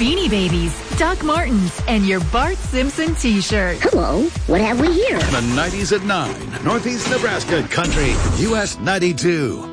Beanie Babies, Doc Martens, and your Bart Simpson t-shirt. Hello, what have we here? The 90s at 9, Northeast Nebraska Country, US 92.